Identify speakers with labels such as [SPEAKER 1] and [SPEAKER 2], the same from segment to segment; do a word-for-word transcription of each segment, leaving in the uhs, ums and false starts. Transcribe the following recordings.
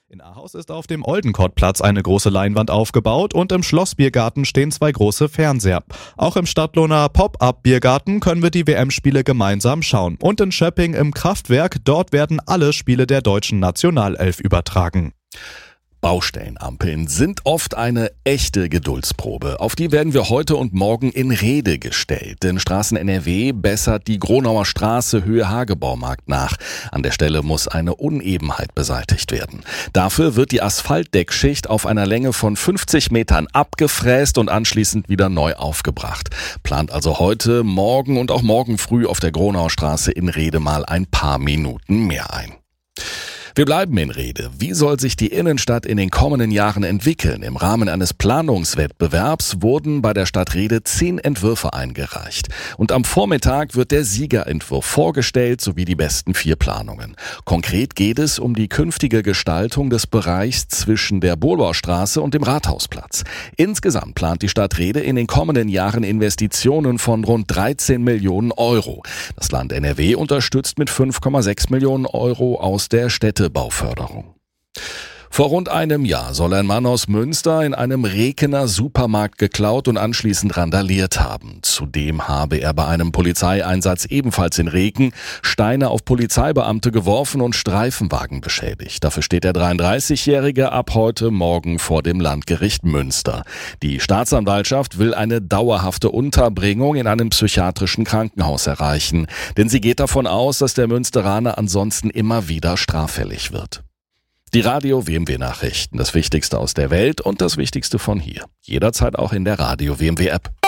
[SPEAKER 1] In Ahaus ist auf dem Oldenkortplatz eine große Leinwand aufgebaut und im Schlossbiergarten stehen zwei große Fernseher. Auch im Stadtlohner Pop-Up-Biergarten können wir die W M-Spiele gemeinsam schauen. Und in Schöpping im Kraftwerk, dort werden alle Spiele der deutschen Nationalelf übertragen.
[SPEAKER 2] Baustellenampeln sind oft eine echte Geduldsprobe. Auf die werden wir heute und morgen in Rede gestellt. Denn Straßen N R W bessert die Gronauer Straße Höhe Hagebaumarkt nach. An der Stelle muss eine Unebenheit beseitigt werden. Dafür wird die Asphaltdeckschicht auf einer Länge von fünfzig Metern abgefräst und anschließend wieder neu aufgebracht. Plant also heute, morgen und auch morgen früh auf der Gronauer Straße in Rede mal ein paar Minuten mehr ein. Wir bleiben in Rede. Wie soll sich die Innenstadt in den kommenden Jahren entwickeln? Im Rahmen eines Planungswettbewerbs wurden bei der Stadt Rede zehn Entwürfe eingereicht. Und am Vormittag wird der Siegerentwurf vorgestellt, sowie die besten vier Planungen. Konkret geht es um die künftige Gestaltung des Bereichs zwischen der Bohlbaustraße und dem Rathausplatz. Insgesamt plant die Stadt Rede in den kommenden Jahren Investitionen von rund dreizehn Millionen Euro. Das Land N R W unterstützt mit fünf Komma sechs Millionen Euro aus der Städte Bauförderung. Vor rund einem Jahr soll ein Mann aus Münster in einem Rekener Supermarkt geklaut und anschließend randaliert haben. Zudem habe er bei einem Polizeieinsatz ebenfalls in Reken Steine auf Polizeibeamte geworfen und Streifenwagen beschädigt. Dafür steht der dreiunddreißigjährige ab heute Morgen vor dem Landgericht Münster. Die Staatsanwaltschaft will eine dauerhafte Unterbringung in einem psychiatrischen Krankenhaus erreichen, denn sie geht davon aus, dass der Münsteraner ansonsten immer wieder straffällig wird. Die Radio W M W Nachrichten, das Wichtigste aus der Welt und das Wichtigste von hier. Jederzeit auch in der Radio W M W App.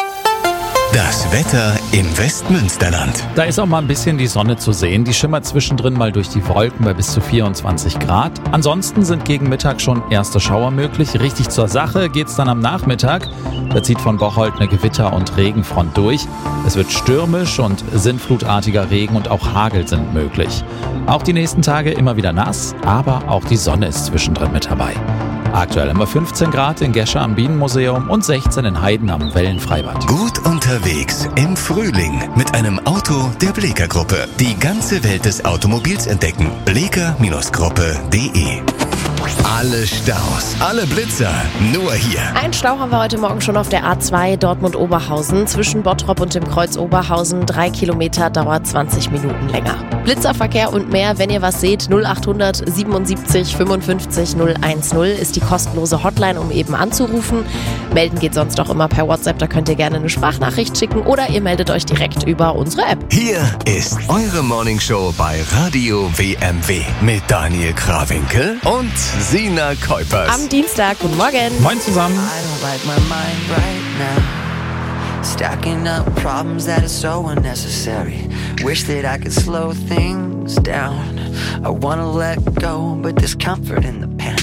[SPEAKER 3] Das Wetter im Westmünsterland.
[SPEAKER 4] Da ist auch mal ein bisschen die Sonne zu sehen. Die schimmert zwischendrin mal durch die Wolken bei bis zu vierundzwanzig Grad. Ansonsten sind gegen Mittag schon erste Schauer möglich. Richtig zur Sache geht's dann am Nachmittag. Da zieht von Bocholt eine Gewitter- und Regenfront durch. Es wird stürmisch und sintflutartiger Regen und auch Hagel sind möglich. Auch die nächsten Tage immer wieder nass, aber auch die Sonne ist zwischendrin mit dabei. Aktuell haben wir fünfzehn Grad in Gescher am Bienenmuseum und sechzehn in Heiden am Wellenfreibad.
[SPEAKER 3] Gut unterwegs im Frühling mit einem Auto der Bleeker Gruppe. Die ganze Welt des Automobils entdecken. bleeker Gruppe punkt de. Alle Staus, alle Blitzer, nur hier.
[SPEAKER 5] Ein Stau haben wir heute Morgen schon auf der A zwei Dortmund-Oberhausen. Zwischen Bottrop und dem Kreuz Oberhausen. Drei Kilometer, dauert zwanzig Minuten länger. Blitzerverkehr und mehr, wenn ihr was seht, null achthundert siebenundsiebzig fünfundfünfzig null eins null ist die kostenlose Hotline, um eben anzurufen. Melden geht sonst auch immer per WhatsApp, da könnt ihr gerne eine Sprachnachricht schicken oder ihr meldet euch direkt über unsere App.
[SPEAKER 3] Hier ist eure Morningshow bei Radio W M W mit Daniel Krawinkel und Sina Kuipers.
[SPEAKER 5] Am Dienstag, guten Morgen.
[SPEAKER 4] Moin zusammen.
[SPEAKER 6] I don't like my mind right now. Stacking up problems that are so unnecessary. Wish that I could slow things down. I wanna let go, but there's comfort in the panic.